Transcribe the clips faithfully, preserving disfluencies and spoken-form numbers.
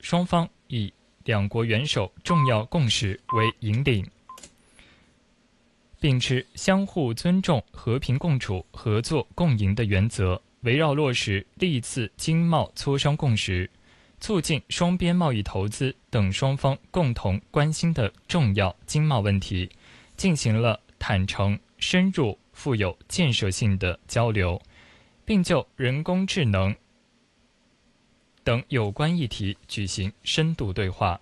双方以两国元首重要共识为引领，秉持相互尊重、和平共处、合作共赢的原则，围绕落实历次经贸磋商共识，促进双边贸易投资等双方共同关心的重要经贸问题，进行了坦诚、深入、富有建设性的交流，并就人工智能等有关议题举行深度对话。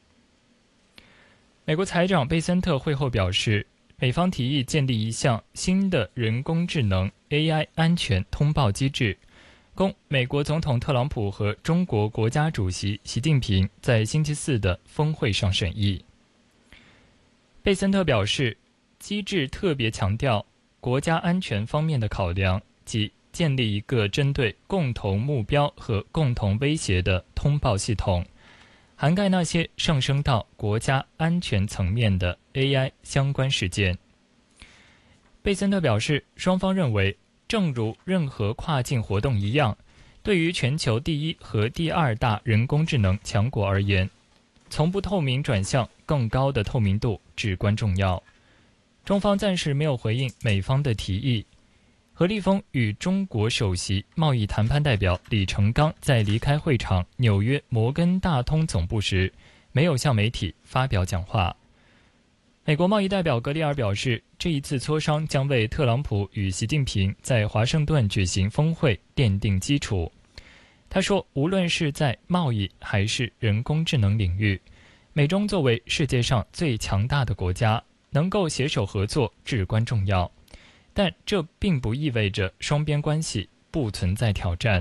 美国财长贝森特会后表示，美方提议建立一项新的人工智能 A I 安全通报机制，供美国总统特朗普和中国国家主席习近平在星期四的峰会上审议。贝森特表示，机制特别强调国家安全方面的考量，即建立一个针对共同目标和共同威胁的通报系统，涵盖那些上升到国家安全层面的 A I 相关事件。贝森特表示，双方认为，正如任何跨境活动一样，对于全球第一和第二大人工智能强国而言，从不透明转向更高的透明度至关重要。中方暂时没有回应美方的提议。何立峰与中国首席贸易谈判代表李成钢在离开会场纽约摩根大通总部时，没有向媒体发表讲话。美国贸易代表格里尔表示，这一次磋商将为特朗普与习近平在华盛顿举行峰会奠定基础。他说，无论是在贸易还是人工智能领域，美中作为世界上最强大的国家，能够携手合作至关重要。但这并不意味着双边关系不存在挑战。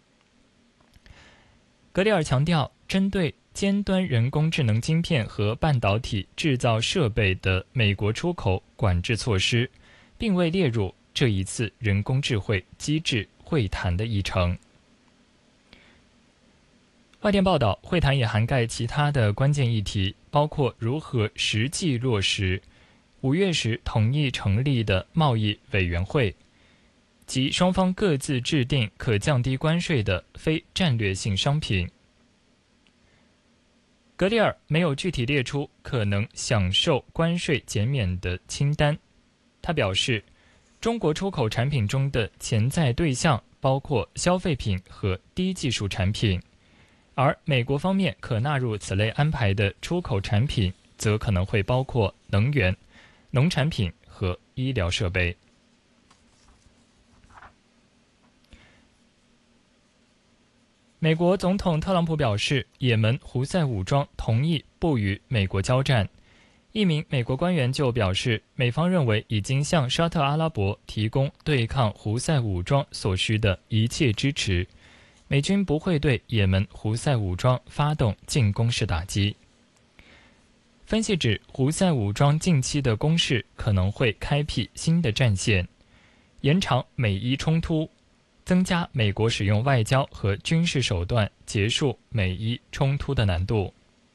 格里尔强调，针对尖端人工智能晶片和半导体制造设备的美国出口管制措施，并未列入这一次人工智慧机制会谈的议程。外电报道，会谈也涵盖其他的关键议题，包括如何实际落实五月时同意成立的贸易委员会，及双方各自制定可降低关税的非战略性商品。格里尔没有具体列出可能享受关税减免的清单。他表示，中国出口产品中的潜在对象包括消费品和低技术产品，而美国方面可纳入此类安排的出口产品则可能会包括能源、农产品和医疗设备。美国总统特朗普表示，也门胡塞武装同意不与美国交战。一名美国官员就表示，美方认为已经向沙特阿拉伯提供对抗胡塞武装所需的一切支持，美军不会对也门胡塞武装发动进攻式打击。分析指，胡塞武装近期的攻势可能会开辟新的战线，延长美伊冲突，增加美国使用外交和军事手段结束美伊冲突的难度。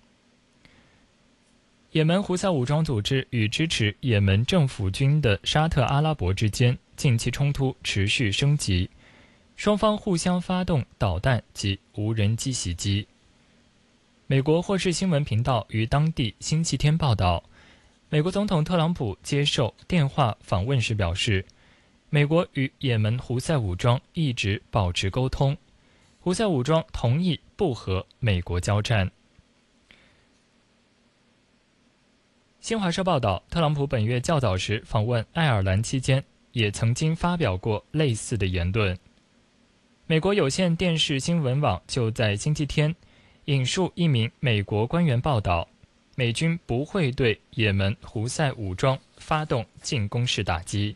也门胡塞武装组织与支持也门政府军的沙特阿拉伯之间近期冲突持续升级，双方互相发动导弹及无人机袭击。美国霍士新闻频道于当地星期天报道，美国总统特朗普接受电话访问时表示，美国与也门胡塞武装一直保持沟通，胡塞武装同意不和美国交战。新华社报道，特朗普本月较早时访问爱尔兰期间，也曾经发表过类似的言论。美国有线电视新闻网就在星期天引述一名美国官员报道，美军不会对也门胡塞武装发动进攻式打击。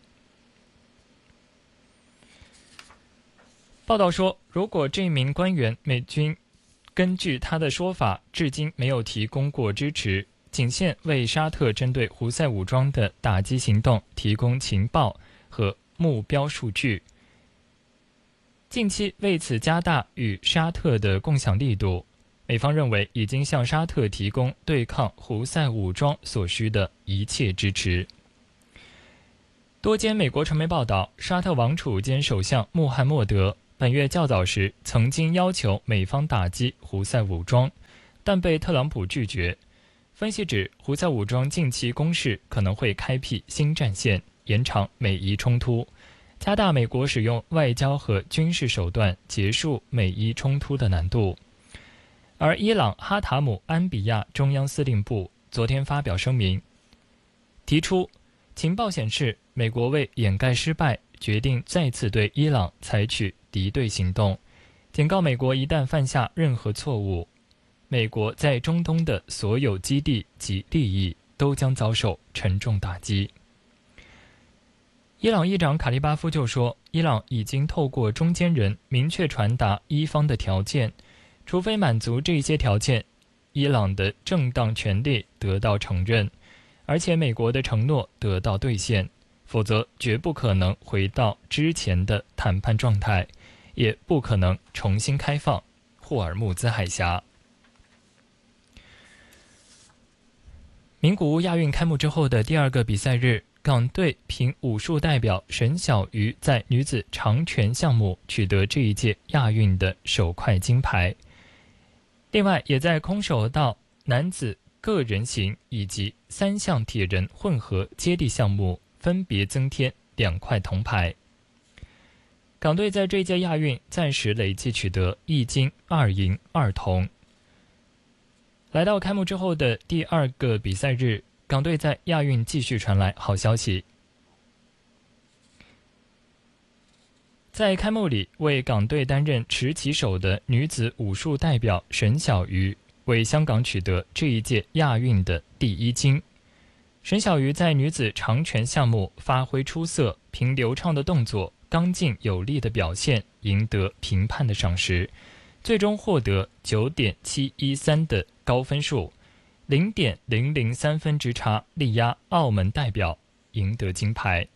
报道说，如果这名官员美军根据他的说法，至今没有提供过支持，仅限为沙特针对胡塞武装的打击行动提供情报和目标数据。近期为此加大与沙特的共享力度，美方认为已经向沙特提供对抗胡塞武装所需的一切支持。多间美国传媒报道，沙特王储兼首相穆罕默德本月较早时曾经要求美方打击胡塞武装，但被特朗普拒绝。分析指，胡塞武装近期攻势可能会开辟新战线，延长美伊冲突，加大美国使用外交和军事手段结束美伊冲突的难度。而伊朗哈塔姆安比亚中央司令部昨天发表声明，提出情报显示，美国为掩盖失败，决定再次对伊朗采取敌对行动，警告美国一旦犯下任何错误，美国在中东的所有基地及利益都将遭受沉重打击。伊朗议长卡利巴夫就说，伊朗已经透过中间人明确传达伊方的条件，除非满足这些条件，伊朗的正当权利得到承认，而且美国的承诺得到兑现，否则绝不可能回到之前的谈判状态，也不可能重新开放霍尔木兹海峡。名古屋亚运开幕之后的第二个比赛日，港队凭武术代表沈小鱼在女子长拳项目取得这一届亚运的首块金牌。另外，也在空手道男子个人型以及三项铁人混合接力项目分别增添两块铜牌。港队在这届亚运暂时累计取得一金二银二铜。来到开幕之后的第二个比赛日，港队在亚运继续传来好消息。在开幕礼为港队担任持旗手的女子武术代表沈小鱼，为香港取得这一届亚运的第一金。沈小鱼在女子长拳项目发挥出色，凭流畅的动作、刚劲有力的表现，赢得评判的赏识，最终获得 九点七一三 的高分数， 零点零零三 分之差力压澳门代表，赢得金牌。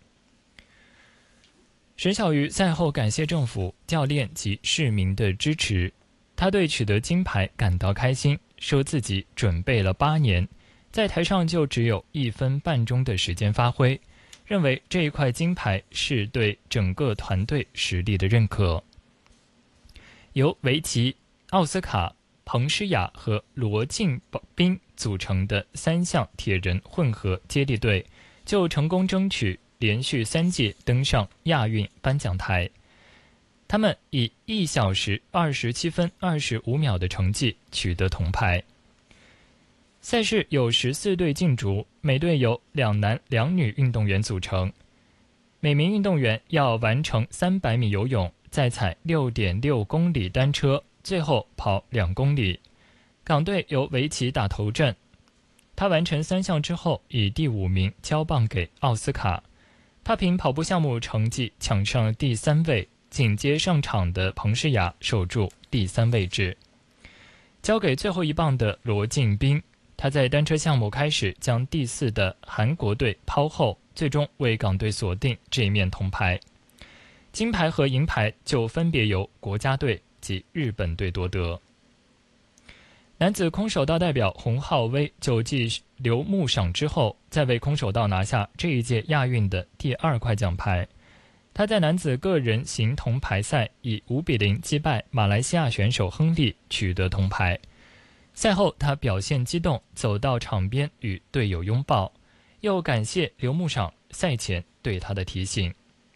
沈小鱼赛后感谢政府、教练及市民的支持，他对取得金牌感到开心，说自己准备了八年，在台上就只有一分半钟的时间发挥，认为这一块金牌是对整个团队实力的认可。由维奇、奥斯卡、彭诗雅和罗敬斌组成的三项铁人混合接力队，就成功争取连续三届登上亚运颁奖台。他们以一小时二十七分二十五秒的成绩取得铜牌。赛事有十四队竞逐，每队由两男两女运动员组成，每名运动员要完成三百米游泳，再踩 六点六公里单车，最后跑两公里。港队由维奇打头阵，他完成三项之后以第五名交棒给奥斯卡，他凭跑步项目成绩抢上第三位，紧接上场的彭诗雅守住第三位置，交给最后一棒的罗敬斌，他在单车项目开始将第四的韩国队抛后，最终为港队锁定这一面铜牌。金牌和银牌就分别由国家队及日本队夺得。男子空手道代表洪浩威就继刘慕赏之后，再为空手道拿下这一届亚运的第二块奖牌。他在男子个人型铜牌赛以五比零击败马来西亚选手亨利，取得铜牌。赛后他表现激动，走到场边与队友拥抱，又感谢刘慕赏赛前对他的提醒。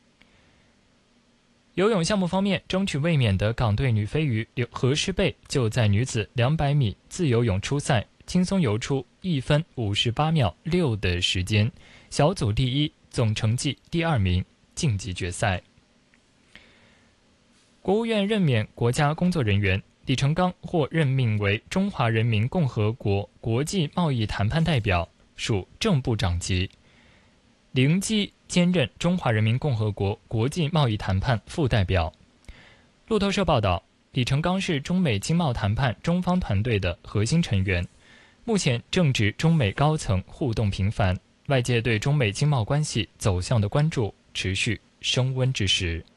游泳项目方面，争取卫冕的港队女飞鱼何诗蓓就在女子两百米自由泳初赛轻松游出一分五十八秒六的时间，小组第一，总成绩第二名，晋级决赛。国务院任免国家工作人员，李成钢获任命为中华人民共和国国际贸易谈判代表，属正部长级。凌基兼任中华人民共和国国际贸易谈判副代表。路透社报道，李成钢是中美经贸谈判中方团队的核心成员，目前正值中美高层互动频繁，外界对中美经贸关系走向的关注持续升温之时。